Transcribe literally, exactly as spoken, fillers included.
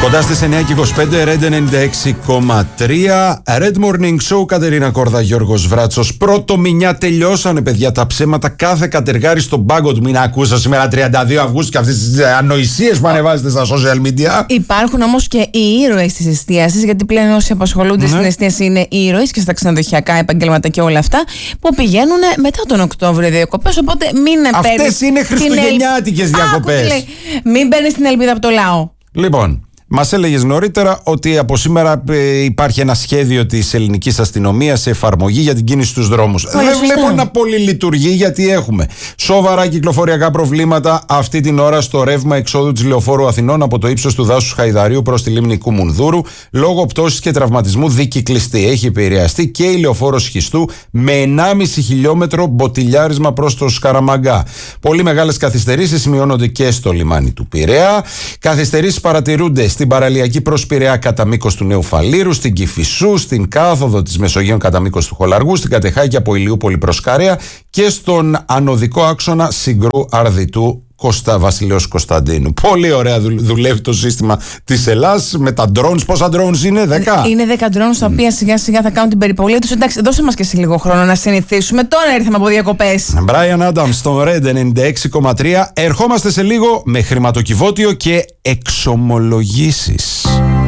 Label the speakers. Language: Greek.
Speaker 1: Κοντά στις εννιά και είκοσι πέντε, Red ενενήντα έξι κόμμα τρία, Red Morning Show, Κατερίνα Κόρδα, Γιώργος Βράτσος. Πρώτο μηνιά τελειώσανε, παιδιά, τα ψέματα. Κάθε κατεργάρι στον πάγκο του. Μην ακούσα σήμερα τριάντα δύο Αυγούστου και αυτές τις ανοησίες που ανεβάζετε στα social media.
Speaker 2: Υπάρχουν όμως και οι ήρωες της εστίασης, γιατί πλέον όσοι απασχολούνται ναι. στην εστίαση είναι ήρωες και στα ξενοδοχειακά επαγγέλματα και όλα αυτά, που πηγαίνουν μετά τον Οκτώβριο διακοπές. Οπότε μην παίρνεις.
Speaker 1: Αυτές είναι χριστουγεννιάτικες διακοπές.
Speaker 2: Μην παίρνεις την ελπίδα από το λαό.
Speaker 1: Λοιπόν. Μας έλεγες νωρίτερα ότι από σήμερα ε, υπάρχει ένα σχέδιο της ελληνικής αστυνομίας σε εφαρμογή για την κίνηση στους δρόμους.
Speaker 2: Ωραία,
Speaker 1: Δεν βλέπω να πολύ λειτουργεί, γιατί έχουμε σοβαρά κυκλοφοριακά προβλήματα αυτή την ώρα στο ρεύμα εξόδου της Λεωφόρου Αθηνών από το ύψος του δάσους Χαϊδαρίου προς τη λίμνη Κουμουνδούρου, λόγω πτώσης και τραυματισμού δικυκλιστή. Έχει επηρεαστεί και η Λεωφόρος Σχιστού με ενάμιση χιλιόμετρο μποτιλιάρισμα προς το Σκαραμαγκά. Πολύ μεγάλες καθυστερήσεις σημειώνονται και στο λιμάνι του Πειραιά. Καθυστερήσεις παρατηρούνται στην παραλιακή προς Πειραιά κατά μήκος του Νέου Φαλήρου, στην Κηφισού, στην κάθοδο της Μεσογείων κατά μήκος του Χολαργού, στην Κατεχάκη από Ηλιούπολη προς Καρέα και στον ανωδικό άξονα Συγκρού Αρδιτού Κώστα Βασιλέως Κωνσταντίνου. Πολύ ωραία δουλεύει το σύστημα της Ελλάς με τα drones. Πόσα drones είναι, δέκα?
Speaker 2: Είναι δέκα drones τα οποία σιγά σιγά θα κάνουν την περιπολία τους. Εντάξει, δώσε μας και σε λίγο χρόνο να συνηθίσουμε. Τώρα ήρθαμε από διακοπές.
Speaker 1: Brian Adams στον Red ενενήντα έξι κόμμα τρία. Ερχόμαστε σε λίγο με χρηματοκιβώτιο και εξομολογήσεις.